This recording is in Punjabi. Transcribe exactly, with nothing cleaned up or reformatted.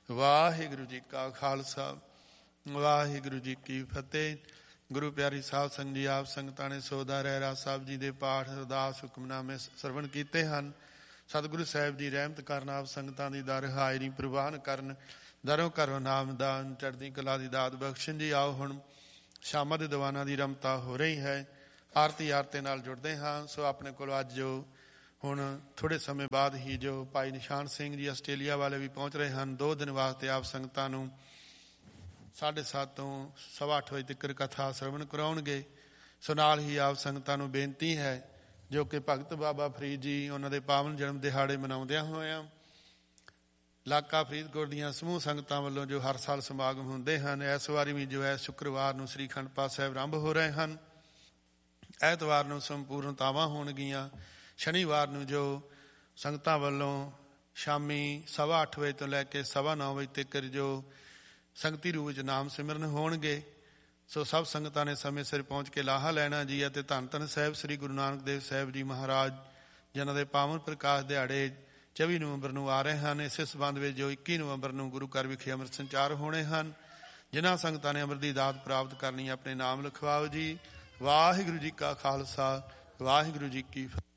ਵਾਹਿਗੁਰੂ ਜੀ ਕਾ ਖਾਲਸਾ ਵਾਹਿਗੁਰੂ ਜੀ ਕੀ ਫਤਿਹ। ਗੁਰੂ ਪਿਆਰੀ ਸਾਧ ਸੰਗਤ ਜੀ, ਆਪ ਸੰਗਤਾਂ ਨੇ ਸੋਦਾ ਰਹਿਰਾਸ ਸਾਹਿਬ ਜੀ ਦੇ ਪਾਠ, ਅਰਦਾਸ, ਹੁਕਮਨਾਮੇ ਸਰਵਣ ਕੀਤੇ ਹਨ। ਸਤਿਗੁਰੂ ਸਾਹਿਬ ਜੀ ਰਹਿਮਤ ਕਰਨ, ਆਪ ਸੰਗਤਾਂ ਦੀ ਦਰ ਹਾਜ਼ਰੀ ਪ੍ਰਵਾਨ ਕਰਨ, ਦਰੋਂ ਘਰੋਂ ਨਾਮਦਾਨ, ਚੜ੍ਹਦੀ ਕਲਾ ਦੀ ਦਾਤ ਬਖਸ਼ਣ ਜੀ। ਆਓ ਹੁਣ ਸ਼ਾਮਾਂ ਦੇ ਦੀਵਾਨਾਂ ਦੀ ਰਮਤਾ ਹੋ ਰਹੀ ਹੈ। ਆਰਤੀ ਆਰਤੇ ਨਾਲ ਜੁੜਦੇ ਹਾਂ। ਸੋ ਆਪਣੇ ਕੋਲ ਅੱਜ ਜੋ ਹੁਣ ਥੋੜ੍ਹੇ ਸਮੇਂ ਬਾਅਦ ਹੀ ਜੋ ਭਾਈ ਨਿਸ਼ਾਨ ਸਿੰਘ ਜੀ ਆਸਟ੍ਰੇਲੀਆ ਵਾਲੇ ਵੀ ਪਹੁੰਚ ਰਹੇ ਹਨ। ਦੋ ਦਿਨ ਵਾਸਤੇ ਆਪ ਸੰਗਤਾਂ ਨੂੰ ਸਾਢੇ ਸੱਤ ਤੋਂ ਸਵਾ ਅੱਠ ਵਜੇ ਤੱਕ ਕਥਾ ਸਰਵਣ ਕਰਾਉਣਗੇ। ਸੋ ਨਾਲ ਹੀ ਆਪ ਸੰਗਤਾਂ ਨੂੰ ਬੇਨਤੀ ਹੈ ਜੋ ਕਿ ਭਗਤ ਬਾਬਾ ਫਰੀਦ ਜੀ ਉਹਨਾਂ ਦੇ ਪਾਵਨ ਜਨਮ ਦਿਹਾੜੇ ਮਨਾਉਂਦਿਆਂ ਹੋਇਆਂ ਇਲਾਕਾ ਫਰੀਦਕੋਟ ਦੀਆਂ ਸਮੂਹ ਸੰਗਤਾਂ ਵੱਲੋਂ ਜੋ ਹਰ ਸਾਲ ਸਮਾਗਮ ਹੁੰਦੇ ਹਨ, ਇਸ ਵਾਰੀ ਵੀ ਜੋ ਹੈ ਸ਼ੁੱਕਰਵਾਰ ਨੂੰ ਸ੍ਰੀ ਅਖੰਡ ਪਾਠ ਸਾਹਿਬ ਆਰੰਭ ਹੋ ਰਹੇ ਹਨ। ਐਤਵਾਰ ਨੂੰ ਸੰਪੂਰਨਤਾਵਾਂ ਹੋਣਗੀਆਂ। ਸ਼ਨੀਵਾਰ ਨੂੰ ਜੋ ਸੰਗਤਾਂ ਵੱਲੋਂ ਸ਼ਾਮੀ ਸਵਾ ਅੱਠ ਵਜੇ ਤੋਂ ਲੈ ਕੇ ਸਵਾ ਨੌ ਵਜੇ ਤੱਕ ਜੋ ਸੰਗਤੀ ਰੂਪ ਵਿੱਚ ਨਾਮ ਸਿਮਰਨ ਹੋਣਗੇ। ਸੋ ਸਭ ਸੰਗਤਾਂ ਨੇ ਸਮੇਂ ਸਿਰ ਪਹੁੰਚ ਕੇ ਲਾਹਾ ਲੈਣਾ ਜੀ। ਅਤੇ ਧੰਨ ਧੰਨ ਸਾਹਿਬ ਸ੍ਰੀ ਗੁਰੂ ਨਾਨਕ ਦੇਵ ਸਾਹਿਬ ਜੀ ਮਹਾਰਾਜ ਜਿਨ੍ਹਾਂ ਦੇ ਪਾਵਨ ਪ੍ਰਕਾਸ਼ ਦਿਹਾੜੇ ਚੌਵੀ ਨਵੰਬਰ ਨੂੰ ਆ ਰਹੇ ਹਨ। ਇਸੇ ਸੰਬੰਧ ਵਿੱਚ ਜੋ ਇੱਕੀ ਨਵੰਬਰ ਨੂੰ ਗੁਰੂ ਘਰ ਵਿਖੇ ਅੰਮ੍ਰਿਤ ਸੰਚਾਰ ਹੋਣੇ ਹਨ। ਜਿਨ੍ਹਾਂ ਸੰਗਤਾਂ ਨੇ ਅੰਮ੍ਰਿਤ ਦੀ ਦਾਤ ਪ੍ਰਾਪਤ ਕਰਨੀ ਆਪਣੇ ਨਾਮ ਲਿਖਵਾਓ ਜੀ। ਵਾਹਿਗੁਰੂ ਜੀ ਕਾ ਖਾਲਸਾ ਵਾਹਿਗੁਰੂ ਜੀ ਕੀ ਫਤਿਹ।